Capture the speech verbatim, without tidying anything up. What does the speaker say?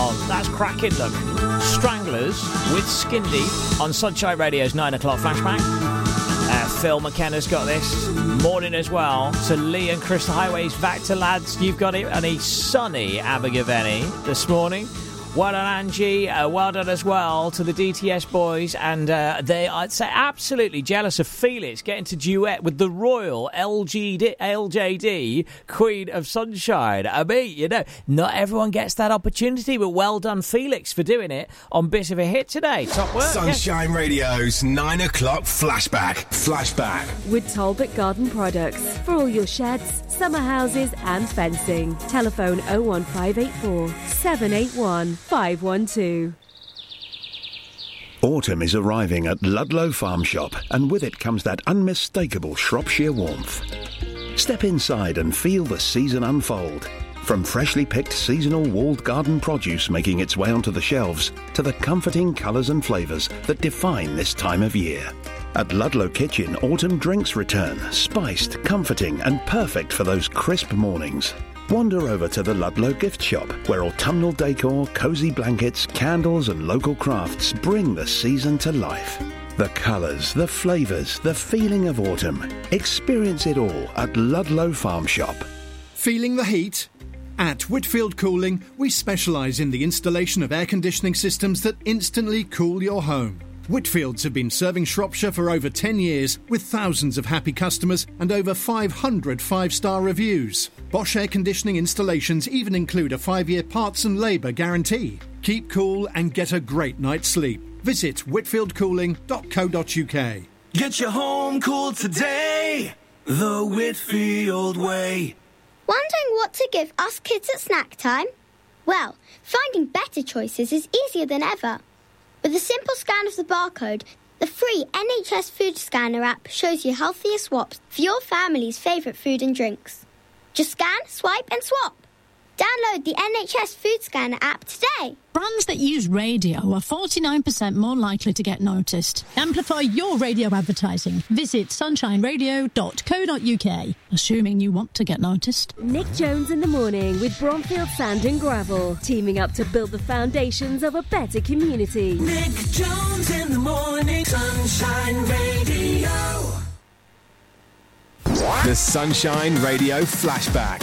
Oh, that's cracking, look. Stranglers with Skin Deep on Sunshine Radio's nine o'clock flashback. Uh, Phil McKenna's got this. Morning as well to Lee and Crystal Highways. Back to lads, you've got it. And a sunny Abergavenny this morning. Well done, Angie. Uh, well done as well to the D T S boys. And uh, they, I'd say, absolutely jealous of Felix getting to duet with the Royal L G D, L J D, Queen of Sunshine. I mean, you know, not everyone gets that opportunity, but well done, Felix, for doing it on Bit of a Hit today. Top work. Sunshine yeah. Radio's nine o'clock flashback. Flashback. With Talbot Garden Products. For all your sheds, summer houses and fencing. Telephone oh one five eight four, seven eight one, five one two. Autumn is arriving at Ludlow Farm Shop, and with it comes that unmistakable Shropshire warmth. Step inside and feel the season unfold. From freshly picked seasonal walled garden produce making its way onto the shelves, to the comforting colours and flavours that define this time of year. At Ludlow Kitchen, autumn drinks return, spiced, comforting and perfect for those crisp mornings. Wander over to the Ludlow gift shop, where autumnal decor, cosy blankets, candles and local crafts bring the season to life. The colours, the flavours, the feeling of autumn. Experience it all at Ludlow Farm Shop. Feeling the heat? At Whitfield Cooling, we specialise in the installation of air conditioning systems that instantly cool your home. Whitfields have been serving Shropshire for over ten years, with thousands of happy customers and over five hundred five-star reviews. Bosch air conditioning installations even include a five-year parts and labour guarantee. Keep cool and get a great night's sleep. Visit whitfield cooling dot co dot uk. Get your home cooled today, the Whitfield way. Wondering what to give us kids at snack time? Well, finding better choices is easier than ever. With a simple scan of the barcode, the free N H S Food Scanner app shows you healthier swaps for your family's favourite food and drinks. Just scan, swipe and swap. Download the N H S Food Scanner app today. Brands that use radio are forty-nine percent more likely to get noticed. Amplify your radio advertising. Visit sunshine radio dot co dot uk, assuming you want to get noticed. Nick Jones in the morning with Bromfield Sand and Gravel, teaming up to build the foundations of a better community. Nick Jones in the morning, Sunshine Radio. The Sunshine Radio Flashback.